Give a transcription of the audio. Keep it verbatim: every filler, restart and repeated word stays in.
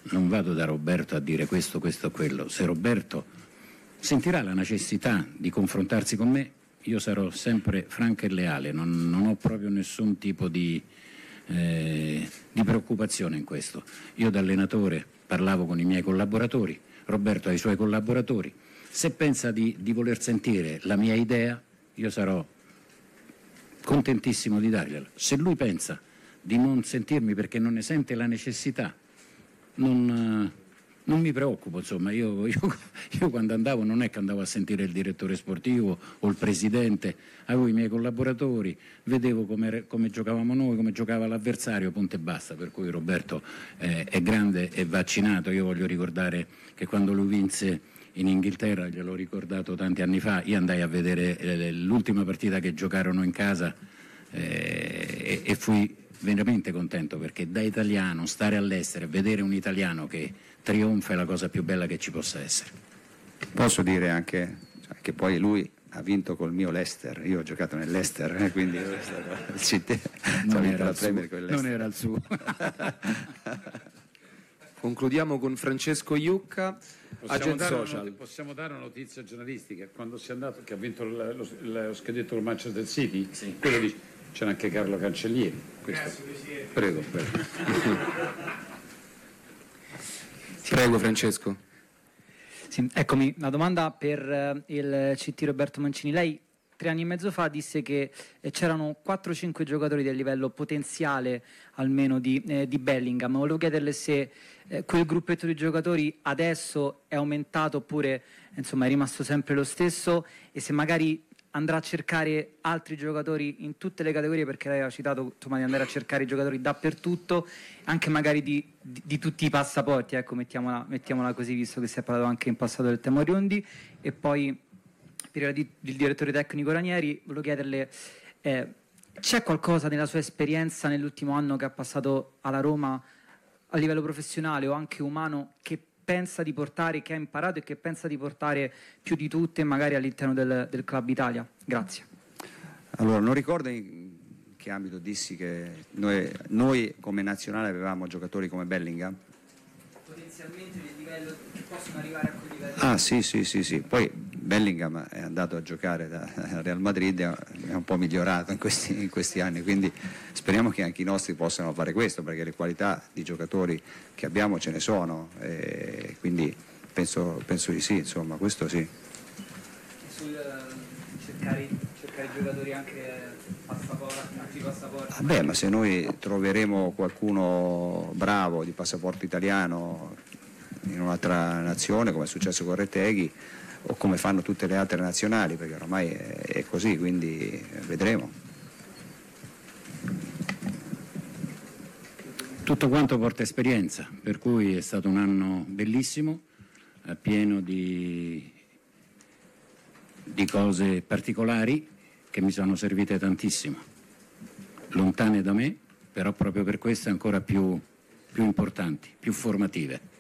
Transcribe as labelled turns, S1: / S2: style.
S1: non vado da Roberto a dire questo, questo o quello. Se Roberto sentirà la necessità di confrontarsi con me, io sarò sempre franco e leale, non, non ho proprio nessun tipo di, eh, di preoccupazione in questo. Io da allenatore parlavo con i miei collaboratori, Roberto ha i suoi collaboratori. Se pensa di, di voler sentire la mia idea, io sarò contentissimo di dargliela. Se lui pensa di non sentirmi perché non ne sente la necessità, non, non mi preoccupo, insomma. Io, io, io quando andavo non è che andavo a sentire il direttore sportivo o il presidente, avevo i miei collaboratori, vedevo come, come giocavamo noi, come giocava l'avversario, punto e basta. Per cui Roberto eh, è grande e vaccinato. Io voglio ricordare che quando lui vinse in Inghilterra, gliel'ho ricordato tanti anni fa, io andai a vedere eh, l'ultima partita che giocarono in casa eh, e, e fui veramente contento, perché da italiano stare all'estero e vedere un italiano che trionfa è la cosa più bella che ci possa essere.
S2: Posso dire anche cioè, che poi lui ha vinto col mio Leicester, io ho giocato nell'Leicester, eh, quindi
S1: non, era il suo, non era il suo.
S3: Concludiamo con Francesco Iucca.
S4: Possiamo dare,
S3: Social.
S4: una, possiamo dare una notizia giornalistica? Quando si è andato, che ha vinto lo, lo, lo scudetto del Manchester City, sì. Quello dice, c'era anche Carlo Cancellieri. Questo. Prego, prego.
S3: Prego Francesco.
S5: Sì, eccomi, una domanda per uh, il C T Roberto Mancini. Lei tre anni e mezzo fa disse che eh, c'erano quattro cinque giocatori del livello potenziale almeno di, eh, di Bellingham. Volevo chiederle se eh, quel gruppetto di giocatori adesso è aumentato oppure insomma è rimasto sempre lo stesso, e se magari andrà a cercare altri giocatori in tutte le categorie, perché lei ha citato insomma, di andare a cercare i giocatori dappertutto, anche magari di, di, di tutti i passaporti, ecco, mettiamola, mettiamola così, visto che si è parlato anche in passato del tema Riondi. E poi per il direttore tecnico Ranieri volevo chiederle eh, c'è qualcosa nella sua esperienza nell'ultimo anno che ha passato alla Roma a livello professionale o anche umano che pensa di portare, che ha imparato e che pensa di portare più di tutte magari all'interno del, del Club Italia? Grazie.
S2: Allora, non ricordo in che ambito dissi che noi, noi come nazionale avevamo giocatori come Bellingham?
S5: Potenzialmente del livello che possono arrivare a quel livello.
S2: Ah sì sì sì sì, poi Bellingham è andato a giocare da Real Madrid e è un po' migliorato in questi, in questi anni, quindi speriamo che anche i nostri possano fare questo, perché le qualità di giocatori che abbiamo ce ne sono, e quindi penso, penso di sì, insomma, questo sì.
S5: Sul uh, cercare, cercare giocatori anche passaporti, altri passaporti.
S2: Vabbè, ma se noi troveremo qualcuno bravo di passaporto italiano in un'altra nazione, come è successo con Retegui, o come fanno tutte le altre nazionali, perché ormai è, è così, quindi vedremo.
S1: Tutto quanto porta esperienza, per cui è stato un anno bellissimo, pieno di, di cose particolari che mi sono servite tantissimo, lontane da me, però proprio per questo ancora più, più importanti, più formative.